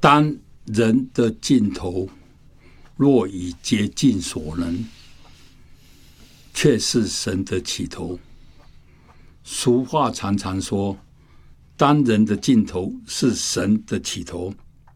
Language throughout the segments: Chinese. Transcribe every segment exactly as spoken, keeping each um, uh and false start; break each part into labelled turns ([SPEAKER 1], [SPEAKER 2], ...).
[SPEAKER 1] 当人的尽头若已竭尽所能，却是神的起头。俗话常常说，当人的尽头是神的起头。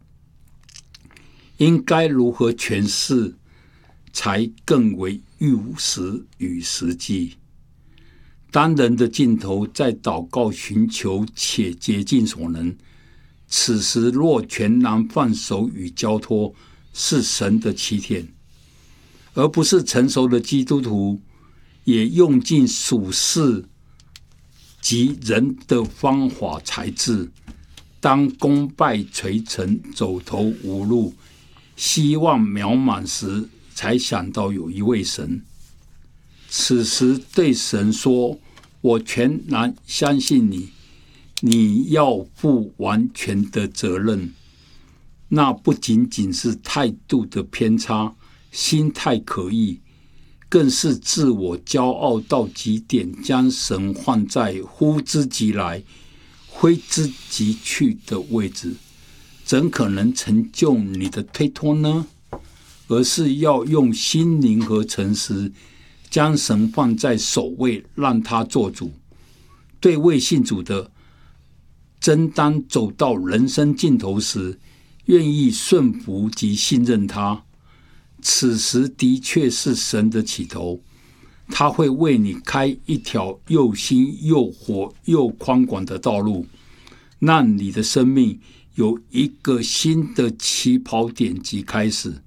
[SPEAKER 1] 应该如何诠释才更为务实与实际？当人的尽头在祷告寻求且竭尽所能，此时若全然放手与交托，是神的起点，而不是成熟的基督徒也用尽属世及人的方法才智，当功败垂成、走投无路、希望渺茫时，才想到有一位神。此时对神说，我全然相信你，你要负完全的责任。那不仅仅是态度的偏差、心态可疑，更是自我骄傲到极点，将神放在呼之即来、挥之即去的位置，怎可能成就你的推脱呢？而是要用心灵和诚实，将神放在首位，让他做主。对未信主的，真当走到人生尽头时，愿意顺服及信任他。此时的确是神的起头，他会为你开一条又新又活又宽广的道路，让你的生命有一个新的起跑点及开始。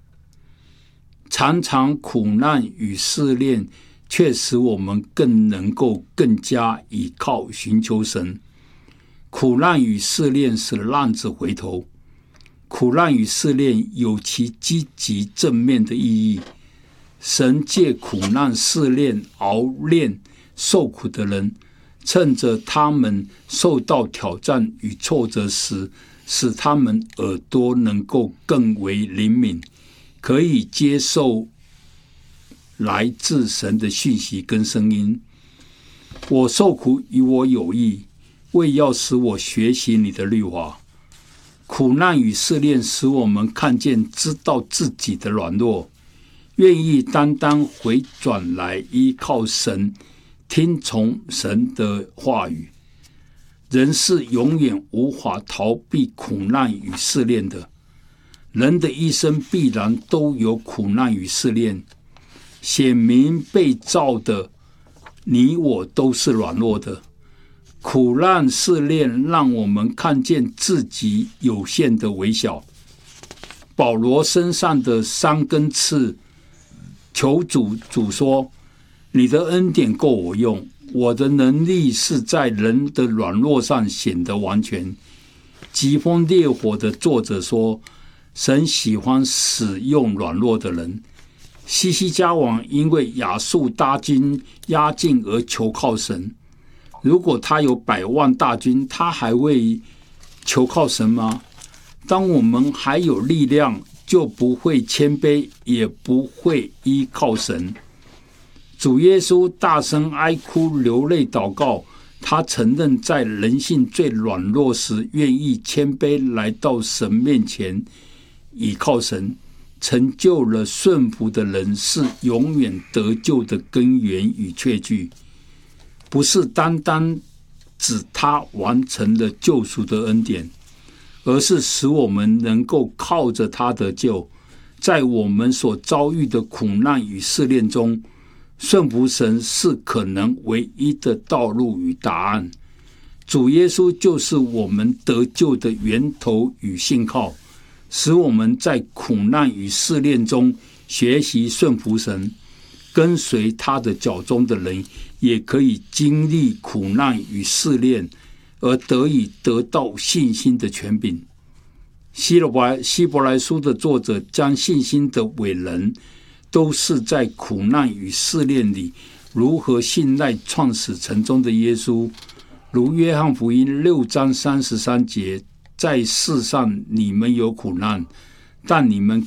[SPEAKER 1] 常常苦难与试炼，却使我们更能够更加倚靠寻求神。苦难与试炼使浪子回头，苦难与试炼有其积极正面的意义。神借苦难试炼熬炼受苦的人，趁着他们受到挑战与挫折时，使他们耳朵能够更为灵敏，可以接受来自神的讯息跟声音。我受苦与我有益，为要使我学习你的律法。苦难与试炼使我们看见知道自己的软弱，愿意单单回转来依靠神，听从神的话语。人是永远无法逃避苦难与试炼的，人的一生必然都有苦难与试炼。显明被造的你我都是软弱的，苦难试炼让我们看见自己有限的微小。保罗身上的三根刺，求主主说，你的恩典够我用，我的能力是在人的软弱上显得完全。疾风烈火的作者说，神喜欢使用软弱的人。西西家王因为亚述大军压境而求靠神，如果他有百万大军，他还会求靠神吗？当我们还有力量，就不会谦卑，也不会依靠神。主耶稣大声哀哭流泪祷告，他承认在人性最软弱时，愿意谦卑来到神面前倚靠神。成就了顺服的人是永远得救的根源与确据，不是单单指他完成了救赎的恩典，而是使我们能够靠着他得救。在我们所遭遇的苦难与试炼中，顺服神是可能唯一的道路与答案。主耶稣就是我们得救的源头与信号，使我们在苦难与试炼中学习顺服神，跟随他的脚中的人也可以经历苦难与试炼，而得以得到信心的权柄。希伯来书的作者将信心的伟人都是在苦难与试炼里如何信赖创始成终的耶稣，如约翰福音六章三十三节，在世上你们有苦难，但你们